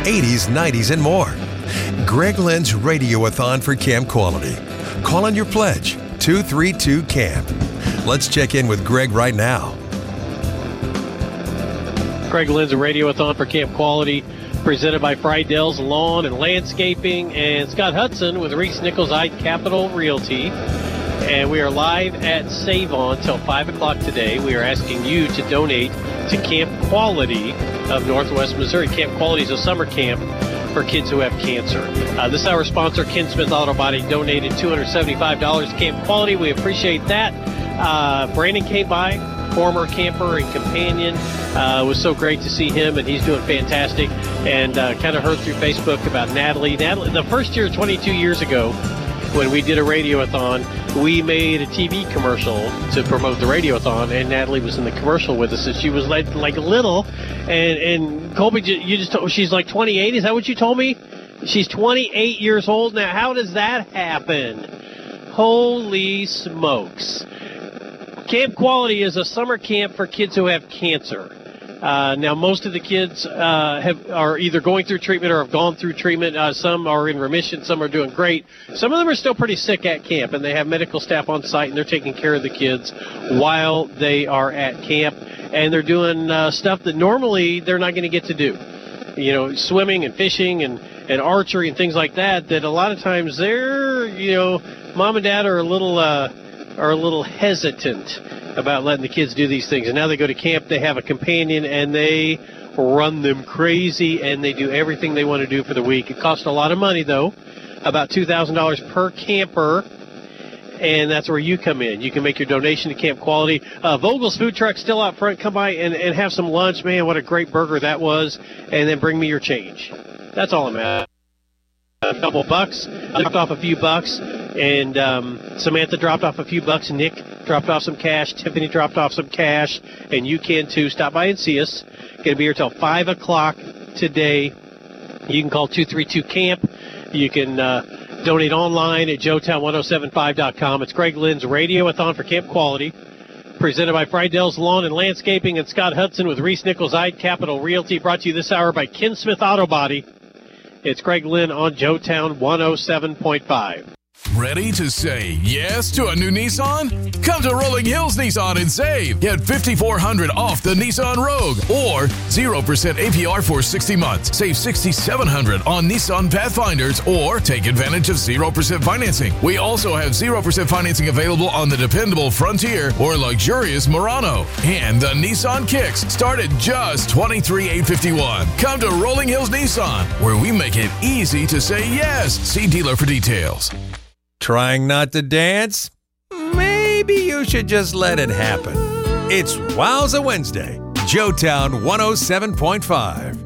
80s, 90s, and more. Greg Lynn's Radioathon for Camp Quality. Call on your pledge, 232-CAMP. Let's check in with Greg right now. Greg Lynn's Radioathon for Camp Quality, presented by Friedell's Lawn and Landscaping, and Scott Hudson with Reese Nichols Capital Realty. And we are live at Save On till 5 o'clock today. We are asking you to donate to Camp Quality of Northwest Missouri. Camp Quality is a summer camp for kids who have cancer. This hour sponsor, Ken Smith Auto Body, donated $275 to Camp Quality. We appreciate that. Brandon came by, former camper and companion. It was so great to see him, and he's doing fantastic. And kind of heard through Facebook about Natalie. Natalie, the first year, 22 years ago, when we did a radioathon, we made a TV commercial to promote the radioathon, and Natalie was in the commercial with us, and she was like little. And Colby, you just told, she's like 28. Is that what you told me? She's 28 years old now. How does that happen? Holy smokes. Camp Quality is a summer camp for kids who have cancer. Now, most of the kids are either going through treatment or have gone through treatment. Some are in remission. Some are doing great. Some of them are still pretty sick at camp, and they have medical staff on site, and they're taking care of the kids while they are at camp. And they're doing stuff that normally they're not going to get to do. You know, swimming and fishing and archery and things like that, that a lot of times they're, mom and dad are a little hesitant about letting the kids do these things. And now they go to camp, they have a companion, and they run them crazy, and they do everything they want to do for the week. It costs a lot of money, though, about $2,000 per camper, and that's where you come in. You can make your donation to Camp Quality. Vogel's Food Truck still out front. Come by and have some lunch. Man, what a great burger that was, and then bring me your change. That's all I'm at. A couple bucks. I dropped off a few bucks, and Samantha dropped off a few bucks. Nick dropped off some cash. Tiffany dropped off some cash, and you can too. Stop by and see us. Going to be here till 5 o'clock today. You can call 232-CAMP. You can donate online at joetown1075.com. It's Greg Lynn's Radioathon for Camp Quality, presented by Friedell's Lawn and Landscaping and Scott Hudson with Reese Nichols Capital Realty, brought to you this hour by Ken Smith Auto Body. It's Greg Lynn on Joetown 107.5. Ready to say yes to a new Nissan? Come to Rolling Hills Nissan and save. Get $5,400 off the Nissan Rogue or 0% APR for 60 months. Save $6,700 on Nissan Pathfinders or take advantage of 0% financing. We also have 0% financing available on the dependable Frontier or luxurious Murano. And the Nissan Kicks start at just $23,851. Come to Rolling Hills Nissan, where we make it easy to say yes. See dealer for details. Trying not to dance? Maybe you should just let it happen. It's Wowza Wednesday, Joetown 107.5.